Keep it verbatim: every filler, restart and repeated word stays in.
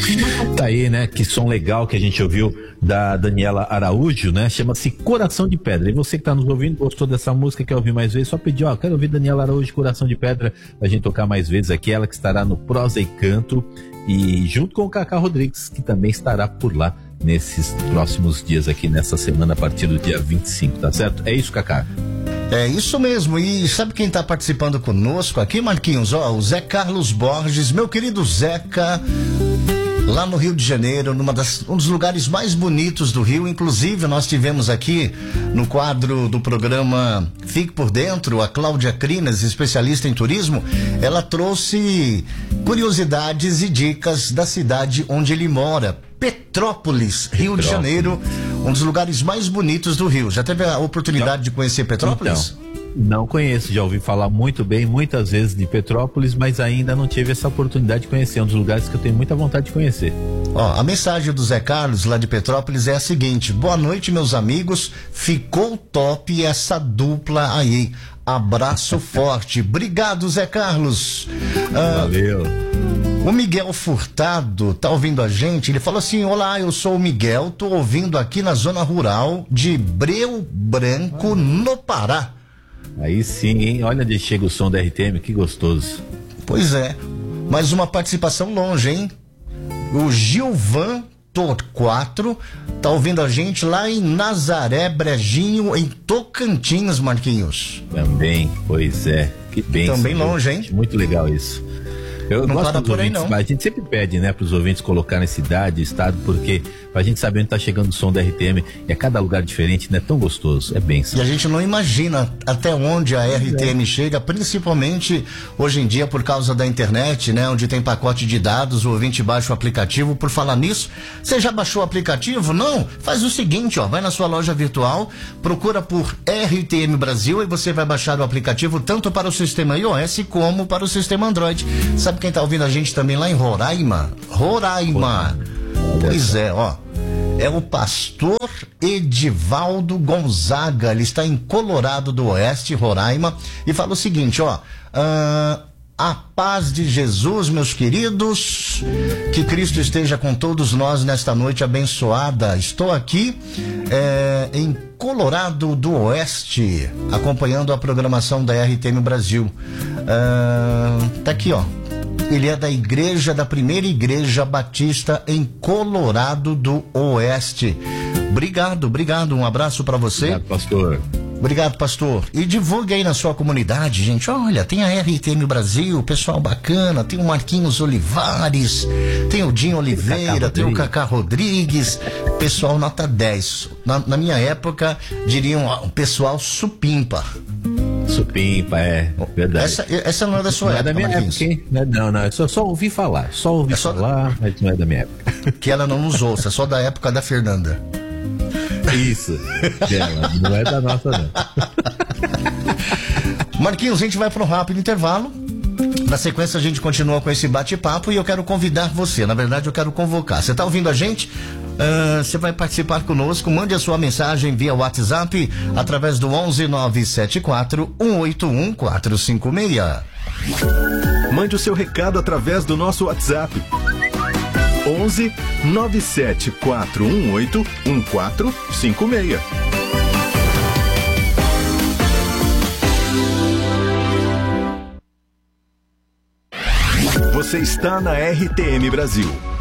Tá aí, né? Que som legal que a gente ouviu da Daniela Araújo, né? Chama-se Coração de Pedra. E você que tá nos ouvindo, gostou dessa música, quer ouvir mais vezes, só pedir, ó, quero ouvir Daniela Araújo, Coração de Pedra, pra gente tocar mais vezes aqui. Ela que estará no Prosa e Canto e junto com o Cacá Rodrigues, que também estará por lá nesses próximos dias aqui, nessa semana, a partir do dia vinte e cinco, tá certo? É isso, Cacá? É isso mesmo, e sabe quem tá participando conosco aqui, Marquinhos? Ó, o Zé Carlos Borges, meu querido Zeca, lá no Rio de Janeiro, numa das, um dos lugares mais bonitos do Rio. Inclusive, nós tivemos aqui no quadro do programa Fique por Dentro, a Cláudia Crinas, especialista em turismo. Ela trouxe curiosidades e dicas da cidade onde ele mora, Petrópolis, Rio Petrópolis. de Janeiro, um dos lugares mais bonitos do Rio. Já teve a oportunidade de conhecer Petrópolis? Então, não conheço, já ouvi falar muito bem, muitas vezes de Petrópolis, mas ainda não tive essa oportunidade de conhecer. É um dos lugares que eu tenho muita vontade de conhecer. Ó, a mensagem do Zé Carlos, lá de Petrópolis, é a seguinte: boa noite, meus amigos, ficou top essa dupla aí. Abraço forte. Obrigado, Zé Carlos. Ah, Valeu. O Miguel Furtado tá ouvindo a gente, ele falou assim: olá, eu sou o Miguel, tô ouvindo aqui na zona rural de Breu Branco, no Pará. Aí sim, hein? Olha onde chega o som da R T M, que gostoso. Pois é, mais uma participação longe, hein? O Gilvan Torquato tá ouvindo a gente lá em Nazaré, Brejinho, em Tocantins, Marquinhos. Também, pois é, que bem. Também longe, hein? Muito legal isso. Eu não gosto para dos por aí, ouvintes, não. mas a gente sempre pede, né, para os ouvintes colocarem cidade, estado, porque pra gente saber onde tá chegando o som da R T M, e a cada lugar diferente, né, tão gostoso, é bênção. E a gente não imagina até onde a R T M é. chega, principalmente hoje em dia por causa da internet, né, onde tem pacote de dados, o ouvinte baixa o aplicativo. Por falar nisso, você já baixou o aplicativo? Não? Faz o seguinte, ó, vai na sua loja virtual, procura por R T M Brasil e você vai baixar o aplicativo tanto para o sistema iOS como para o sistema Android. Sabe quem tá ouvindo a gente também lá em Roraima? Roraima. Pois é, ó. É o pastor Edivaldo Gonzaga. Ele está em Colorado do Oeste, Roraima, e fala o seguinte, ó. Uh, a paz de Jesus, meus queridos. Que Cristo esteja com todos nós nesta noite abençoada. Estou aqui é, em Colorado do Oeste, acompanhando a programação da R T M Brasil. Uh, tá aqui, ó. Ele é da igreja, da primeira igreja batista em Colorado do Oeste. Obrigado, obrigado. Um abraço para você. Obrigado, pastor. Obrigado, pastor. E divulgue aí na sua comunidade, gente. Olha, tem a R T M Brasil, pessoal bacana. Tem o Marquinhos Olivares, tem o Dinho Oliveira, tem o Cacá Rodrigues. Pessoal nota dez. Na, na minha época, diriam o pessoal supimpa. Supimpa, é verdade. Essa, essa não é da sua não época, é da minha Marquinhos. época, hein? Não, não, é só, só ouvi falar. Só ouvi é só... falar, mas não é da minha época. Que ela não nos ouça, só da época da Fernanda. Isso. Dela, não é da nossa, não. Marquinhos, a gente vai para um rápido intervalo. Na sequência a gente continua com esse bate-papo e eu quero convidar você, na verdade eu quero convocar. Você está ouvindo a gente? Uh, você vai participar conosco, mande a sua mensagem via WhatsApp através do onze nove sete quatro um oito um quatro cinco seis. Mande o seu recado através do nosso WhatsApp onze nove sete quatro um oito um quatro cinco seis. Você está na R T M Brasil.